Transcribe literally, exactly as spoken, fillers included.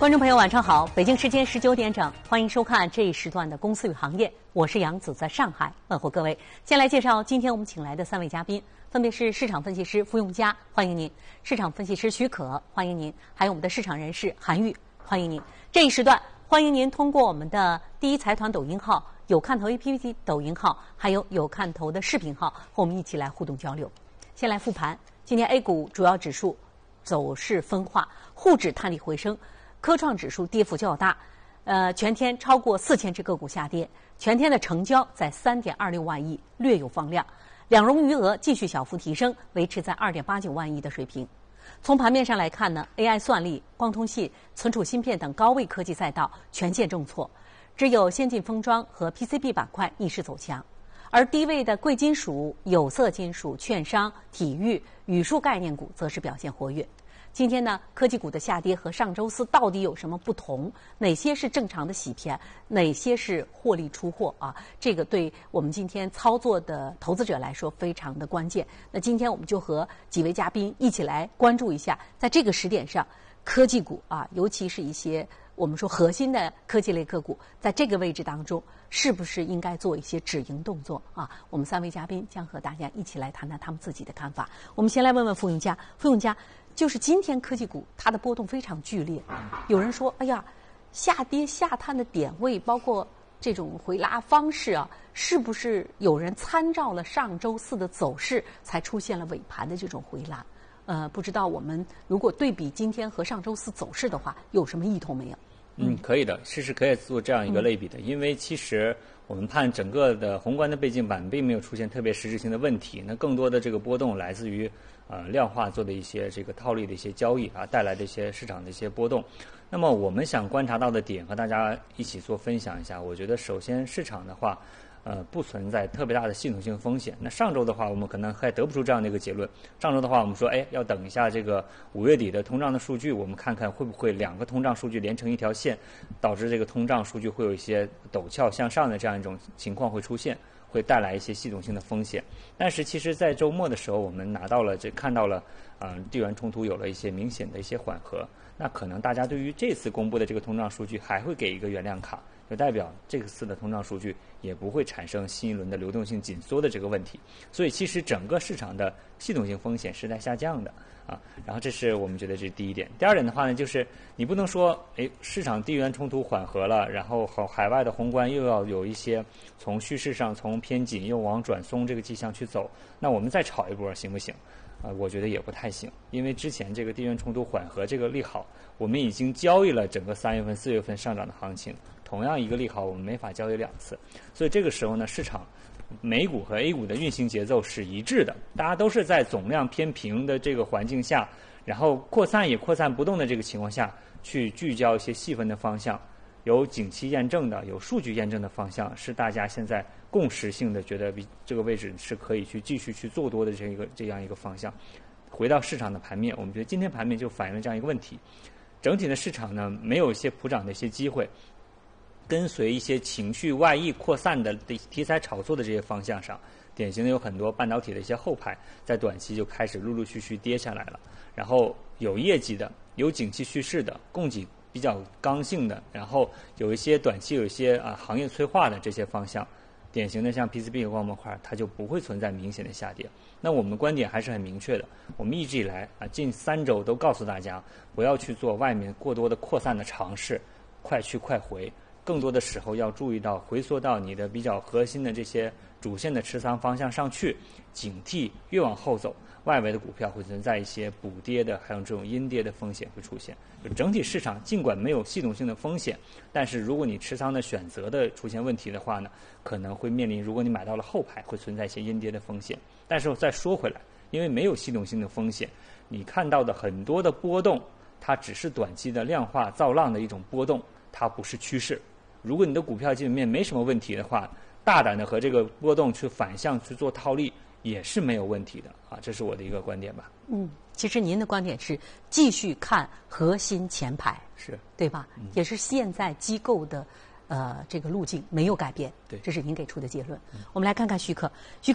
观众朋友，晚上好！北京时间十九点整，欢迎收看这一时段的《公司与行业》，我是杨子，在上海问候各位。先来介绍今天我们请来的三位嘉宾，分别是市场分析师付用佳，欢迎您；市场分析师许可，欢迎您；还有我们的市场人士韩玉，欢迎您。这一时段，欢迎您通过我们的第一财团抖音号、有看头 A P P 抖音号，还有有看头的视频号，和我们一起来互动交流。先来复盘，今天 A 股主要指数走势分化，沪指探底回升。科创指数跌幅较大，呃，全天超过四千只个股下跌，全天的成交在三点二六万亿，略有放量，两融余额继续小幅提升，维持在二点八九万亿的水平。从盘面上来看呢 ，A I 算力、光通信、存储芯片等高位科技赛道全线重挫，只有先进封装和 P C B 板块逆势走强，而低位的贵金属、有色金属、券商、体育、语数概念股则是表现活跃。今天呢，科技股的下跌和上周四到底有什么不同？哪些是正常的洗盘？哪些是获利出货啊？这个对我们今天操作的投资者来说非常的关键。那今天我们就和几位嘉宾一起来关注一下，在这个时点上，科技股啊，尤其是一些我们说核心的科技类个股，在这个位置当中，是不是应该做一些止盈动作啊？我们三位嘉宾将和大家一起来谈谈他们自己的看法。我们先来问问付用佳，付用佳。就是今天科技股它的波动非常剧烈，有人说，哎呀，下跌下探的点位，包括这种回拉方式啊，是不是有人参照了上周四的走势，才出现了尾盘的这种回拉？呃，不知道我们如果对比今天和上周四走势的话，有什么异同没有？ 嗯，可以的，是是可以做这样一个类比的， 嗯、 因为其实我们看整个的宏观的背景板并没有出现特别实质性的问题，那更多的这个波动来自于呃量化做的一些这个套利的一些交易啊带来的一些市场的一些波动。那么我们想观察到的点和大家一起做分享一下。我觉得首先市场的话，呃不存在特别大的系统性风险。那上周的话，我们可能还得不出这样的一个结论。上周的话，我们说，哎，要等一下这个五月底的通胀的数据，我们看看会不会两个通胀数据连成一条线，导致这个通胀数据会有一些陡峭向上的这样一种情况会出现，会带来一些系统性的风险。但是其实在周末的时候，我们拿到了这看到了，嗯、呃，地缘冲突有了一些明显的一些缓和。那可能大家对于这次公布的这个通胀数据还会给一个原谅卡，就代表这次的通胀数据也不会产生新一轮的流动性紧缩的这个问题。所以其实整个市场的系统性风险是在下降的啊。然后这是我们觉得这是第一点。第二点的话呢，就是你不能说，哎，市场地缘冲突缓和了，然后和海外的宏观又要有一些从趋势上从偏紧又往转松这个迹象去走，那我们再炒一波行不行？啊、呃，我觉得也不太行，因为之前这个地缘冲突缓和这个利好，我们已经交易了整个三月份、四月份上涨的行情，同样一个利好我们没法交易两次，所以这个时候呢，市场美股和 A 股的运行节奏是一致的，大家都是在总量偏平的这个环境下，然后扩散也扩散不动的这个情况下去聚焦一些细分的方向，有景气验证的、有数据验证的方向，是大家现在共识性的觉得比这个位置是可以去继续去做多的这一个这样一个方向。回到市场的盘面，我们觉得今天盘面就反映了这样一个问题：整体的市场呢，没有一些普涨的一些机会，跟随一些情绪外溢扩散的题材炒作的这些方向上，典型的有很多半导体的一些后排，在短期就开始陆陆续续跌下来了。然后有业绩的、有景气蓄势的、供给比较刚性的，然后有一些短期有一些啊行业催化的这些方向，典型的像 P C B 和光模块，它就不会存在明显的下跌。那我们的观点还是很明确的，我们一直以来啊近三周都告诉大家，不要去做外面过多的扩散的尝试，快去快回。更多的时候要注意到回缩到你的比较核心的这些主线的持仓方向上去，警惕越往后走，外围的股票会存在一些补跌的，还有这种阴跌的风险会出现。就整体市场尽管没有系统性的风险，但是如果你持仓的选择的出现问题的话呢，可能会面临，如果你买到了后排，会存在一些阴跌的风险。但是我再说回来，因为没有系统性的风险，你看到的很多的波动，它只是短期的量化造浪的一种波动，它不是趋势。如果你的股票基本面没什么问题的话，大胆的和这个波动去反向去做套利也是没有问题的啊，这是我的一个观点吧。 嗯，其实您的观点是继续看核心前排， 是对吧？嗯、也是现在机构的呃这个路径没有改变， 对， 这是您给出的结论。嗯、我们来看看许可，许可。